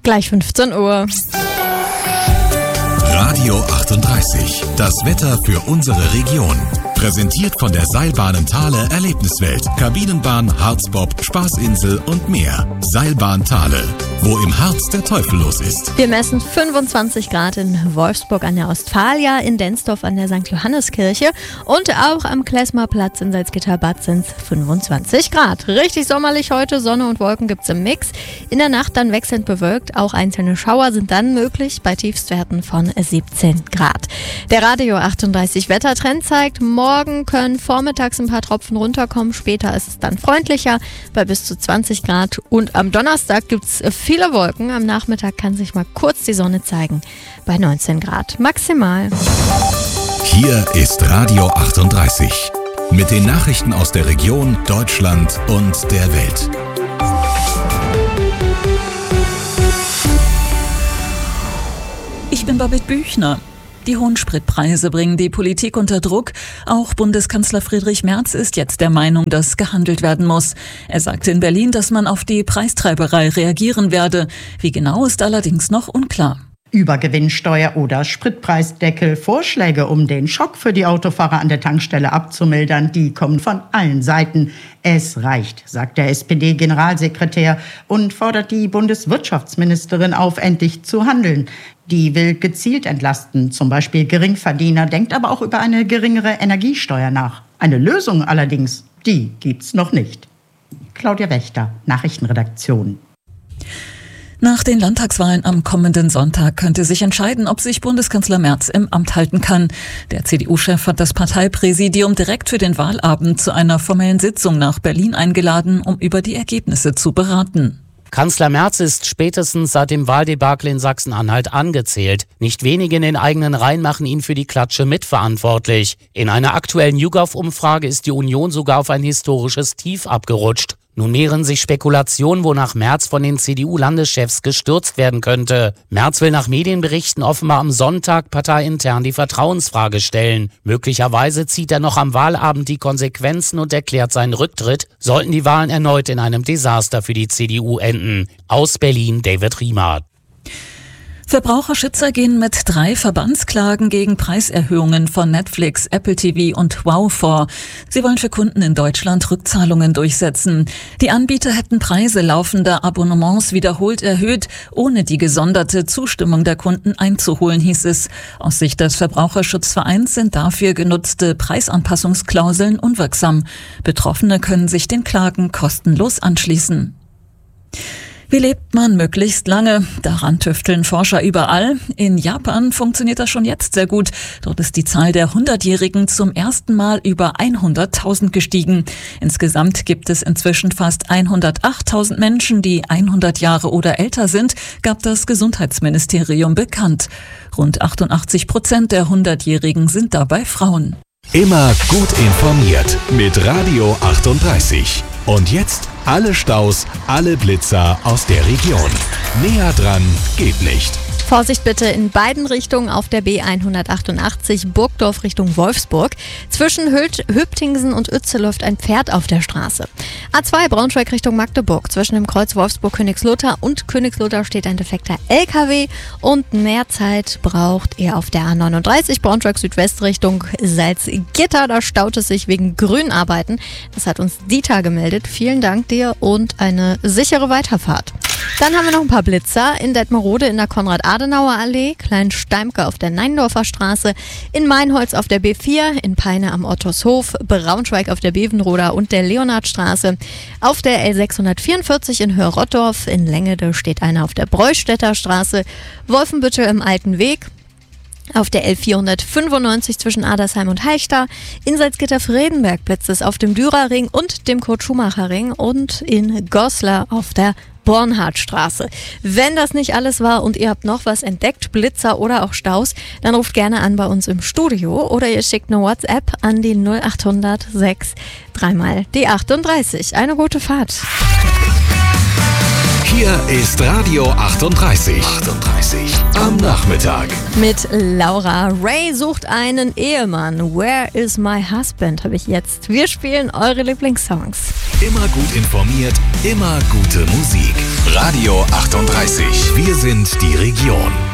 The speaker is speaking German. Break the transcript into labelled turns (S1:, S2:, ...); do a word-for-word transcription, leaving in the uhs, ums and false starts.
S1: Gleich fünfzehn Uhr.
S2: Radio achtunddreißig. Das Wetter für unsere Region. Präsentiert von der Seilbahnen Thale Erlebniswelt. Kabinenbahn, Harzbob, Spaßinsel und mehr. Seilbahn Thale. Wo im Harz der Teufel los ist.
S1: Wir messen fünfundzwanzig Grad in Wolfsburg an der Ostfalia, in Densdorf an der Sankt Johanneskirche und auch am Klesmerplatz in Salzgitter-Bad sind es fünfundzwanzig Grad. Richtig sommerlich heute, Sonne und Wolken gibt's im Mix. In der Nacht dann wechselnd bewölkt, auch einzelne Schauer sind dann möglich bei Tiefstwerten von siebzehn Grad. Der Radio achtunddreißig Wettertrend zeigt, morgen können vormittags ein paar Tropfen runterkommen, später ist es dann freundlicher bei bis zu zwanzig Grad und am Donnerstag gibt's viele Wolken. Am Nachmittag kann sich mal kurz die Sonne zeigen bei neunzehn Grad maximal.
S2: Hier ist Radio achtunddreißig mit den Nachrichten aus der Region, Deutschland und der Welt.
S3: Ich bin Babette Büchner. Die hohen Spritpreise bringen die Politik unter Druck. Auch Bundeskanzler Friedrich Merz ist jetzt der Meinung, dass gehandelt werden muss. Er sagte in Berlin, dass man auf die Preistreiberei reagieren werde. Wie genau, ist allerdings noch unklar.
S4: Übergewinnsteuer oder Spritpreisdeckel. Vorschläge, um den Schock für die Autofahrer an der Tankstelle abzumildern, die kommen von allen Seiten. Es reicht, sagt der S P D-Generalsekretär und fordert die Bundeswirtschaftsministerin auf, endlich zu handeln. Die will gezielt entlasten, zum Beispiel Geringverdiener, denkt aber auch über eine geringere Energiesteuer nach. Eine Lösung allerdings, die gibt's noch nicht. Claudia Wächter, Nachrichtenredaktion.
S3: Nach den Landtagswahlen am kommenden Sonntag könnte sich entscheiden, ob sich Bundeskanzler Merz im Amt halten kann. Der C D U-Chef hat das Parteipräsidium direkt für den Wahlabend zu einer formellen Sitzung nach Berlin eingeladen, um über die Ergebnisse zu beraten.
S5: Kanzler Merz ist spätestens seit dem Wahldebakel in Sachsen-Anhalt angezählt. Nicht wenige in den eigenen Reihen machen ihn für die Klatsche mitverantwortlich. In einer aktuellen YouGov-Umfrage ist die Union sogar auf ein historisches Tief abgerutscht. Nun mehren sich Spekulationen, wonach Merz von den C D U-Landeschefs gestürzt werden könnte. Merz will nach Medienberichten offenbar am Sonntag parteiintern die Vertrauensfrage stellen. Möglicherweise zieht er noch am Wahlabend die Konsequenzen und erklärt seinen Rücktritt, sollten die Wahlen erneut in einem Desaster für die C D U enden. Aus Berlin, David Riemer.
S3: Verbraucherschützer gehen mit drei Verbandsklagen gegen Preiserhöhungen von Netflix, Apple T V und Wow vor. Sie wollen für Kunden in Deutschland Rückzahlungen durchsetzen. Die Anbieter hätten Preise laufender Abonnements wiederholt erhöht, ohne die gesonderte Zustimmung der Kunden einzuholen, hieß es. Aus Sicht des Verbraucherschutzvereins sind dafür genutzte Preisanpassungsklauseln unwirksam. Betroffene können sich den Klagen kostenlos anschließen. Wie lebt man möglichst lange? Daran tüfteln Forscher überall. In Japan funktioniert das schon jetzt sehr gut. Dort ist die Zahl der Hundertjährigen zum ersten Mal über hunderttausend gestiegen. Insgesamt gibt es inzwischen fast hundertachttausend Menschen, die hundert Jahre oder älter sind, gab das Gesundheitsministerium bekannt. Rund achtundachtzig Prozent der Hundertjährigen sind dabei Frauen.
S2: Immer gut informiert mit Radio achtunddreißig. Und jetzt alle Staus, alle Blitzer aus der Region. Näher dran geht nicht.
S1: Vorsicht bitte in beiden Richtungen auf der B hundertachtundachtzig Burgdorf Richtung Wolfsburg. Zwischen Hüt- Hüptingsen und Uetze läuft ein Pferd auf der Straße. A zwei Braunschweig Richtung Magdeburg. Zwischen dem Kreuz Wolfsburg-Königslutter und Königslutter steht ein defekter L K W und mehr Zeit braucht er auf der A neununddreißig Braunschweig Südwest Richtung Salzgitter. Da staut es sich wegen Grünarbeiten. Das hat uns Dieter gemeldet. Vielen Dank dir und eine sichere Weiterfahrt. Dann haben wir noch ein paar Blitzer in Detmerode in der Konrad-Adenauer-Allee, Klein-Steimke auf der Neindorfer Straße, in Meinholz auf der B vier, in Peine am Ottershof, Braunschweig auf der Bevenroder und der Leonhardstraße, auf der L sechshundertvierundvierzig in Hörrottorf, in Längede steht einer auf der Breustädter Straße, Wolfenbüttel im Alten Weg, auf der L vierhundertfünfundneunzig zwischen Adersheim und Heichter, in Salzgitter-Fredenberg blitzt es auf dem Dürerring und dem Kurt-Schumacher-Ring und in Goslar auf der Bornhardtstraße. Wenn das nicht alles war und ihr habt noch was entdeckt, Blitzer oder auch Staus, dann ruft gerne an bei uns im Studio oder ihr schickt eine WhatsApp an die null achthundert sechs dreimal die achtunddreißig. Eine gute Fahrt.
S2: Hier ist Radio achtunddreißig. achtunddreißig am Nachmittag.
S1: Mit Laura. Ray sucht einen Ehemann. Where is my husband? Habe ich jetzt. Wir spielen eure Lieblingssongs.
S2: Immer gut informiert, immer gute Musik. Radio achtunddreißig. Wir sind die Region.